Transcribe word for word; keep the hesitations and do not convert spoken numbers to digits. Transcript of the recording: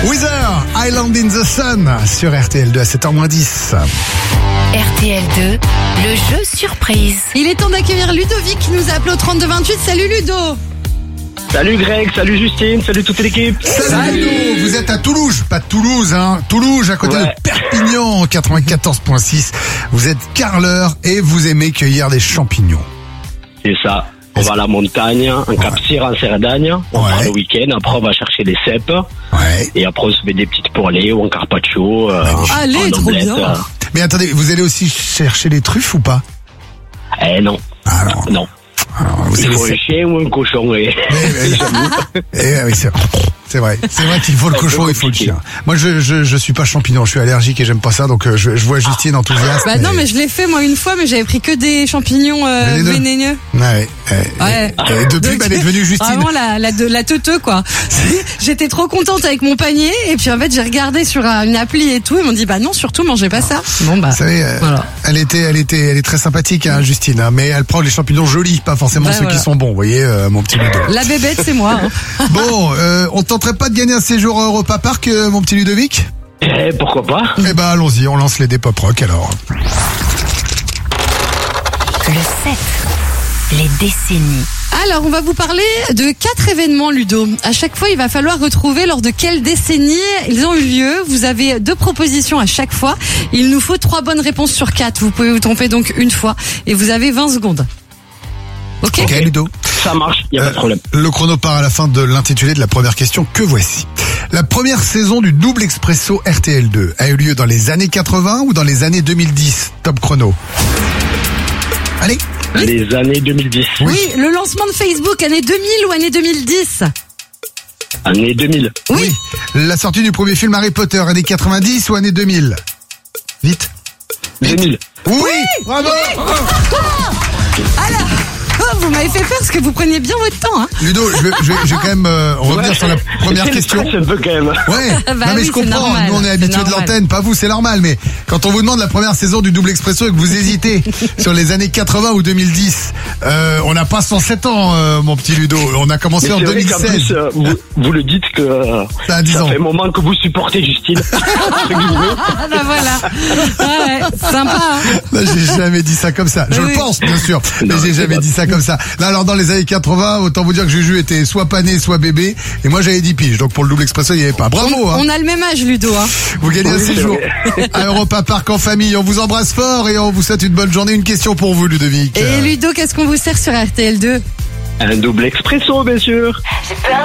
Weather, Island in the Sun sur R T L deux à sept heures moins dix. R T L deux, le jeu surprise. Il est temps d'accueillir Ludovic qui nous a appelé au trente-deux vingt-huit. Salut Ludo. Salut Greg, salut Justine, salut toute l'équipe. Salut Ludo, vous êtes à Toulouse, pas de Toulouse, hein. Toulouse, à côté Ouais. de Perpignan, quatre-vingt-quatorze virgule six. Vous êtes carleur et vous aimez cueillir des champignons. C'est ça. On va à la montagne, en Cap-Cyr, en Cerdagne. On Ouais. part le week-end. Après, on va chercher des cèpes. Ouais. Et après, on se met des petites poêlées ou en carpaccio. Euh, Allez, en trop omelette, bien. euh. Mais attendez, vous allez aussi chercher les truffes ou pas? Eh non. Ah non. Non. Alors, vous Il savez, faut c'est- un chien ou un cochon. Et... Eh oui, c'est c'est vrai. C'est vrai qu'il faut le C'est un peu cochon, il faut le compliqué. chien. Moi, je, je, je suis pas champignon, je suis allergique et j'aime pas ça, donc euh, je, je vois Justine enthousiaste. Bah non, mais je l'ai fait moi une fois, mais j'avais pris que des champignons euh, Vénéneux. vénéneux. Ouais, ouais. Ouais. Et depuis, Donc, bah, elle est devenue Justine. Vraiment la la de la teuteux quoi. J'étais trop contente avec mon panier et puis en fait j'ai regardé sur euh, une appli et tout, ils m'ont dit bah non surtout mangez pas ça. Bon bah. Vous savez, euh, Voilà. elle était, elle était, elle est très sympathique, hein, Justine, hein, mais elle prend les champignons jolis, pas forcément Ouais, ceux voilà. qui sont bons. Vous voyez, euh, mon petit Ludo. La bébête c'est moi. hein. Bon, euh, on tenterait pas de gagner un séjour à Europa Park, euh, mon petit Ludovic? Eh, pourquoi pas? Eh ben, allons-y, on lance les dés pop rock alors. Le sept, les décennies. Alors, on va vous parler de quatre événements, Ludo. À chaque fois, il va falloir retrouver lors de quelle décennie ils ont eu lieu. Vous avez deux propositions à chaque fois. Il nous faut trois bonnes réponses sur quatre. Vous pouvez vous tromper donc une fois. Et vous avez vingt secondes. Ok, Ok, Ludo. Ça marche, il n'y a pas de problème. Le chrono part à la fin de l'intitulé de la première question que voici. La première saison du double expresso R T L deux a eu lieu dans les années quatre-vingts ou dans les années deux mille dix? Top chrono. Allez. Les années deux mille dix. Oui, le lancement de Facebook, année deux mille ou année deux mille dix? Année deux mille. Oui. La sortie du premier film Harry Potter, année quatre-vingt-dix ou année deux mille? Vite. deux mille. Oui, bravo. Alors, oh, vous m'avez fait peur parce que vous preniez bien votre temps. Hein. Ludo, je vais, je vais- je vais quand même euh, revenir Ouais. sur la première C'est le question. stress un peu quand même. Ouais, Bah non mais oui, je c'est comprends, normal, nous on est c'est habitués de normal. l'antenne, pas vous, c'est normal, mais quand on vous demande la première saison du double expresso et que vous hésitez sur les années quatre-vingts ou deux mille dix, euh, on n'a pas cent sept ans, euh, mon petit Ludo, on a commencé Mais en c'est vrai qu'en deux mille seize. plus, euh, vous, vous le dites que euh, Ça a dix ans. fait un moment que vous supportez Justine. Entre guillemets. Ah bah voilà. Ouais, sympa. Hein. Là, j'ai jamais dit ça comme ça. Je Oui, le oui. pense, bien sûr, mais Non, j'ai c'est jamais pas- dit ça comme ça. Là, alors dans les années quatre-vingts, autant vous dire que Juju était soit pané, soit bébé, et moi j'avais dix piges, donc pour le double expresso, il n'y avait pas. Bravo, hein. On a le même âge, Ludo. Hein. Vous gagnez un Oui, c'est séjour vrai. à Europa Park en famille. On vous embrasse fort et on vous souhaite une bonne journée. Une question pour vous, Ludovic. Et Ludo, qu'est-ce qu'on vous sert sur R T L deux? Un double expresso, bien sûr.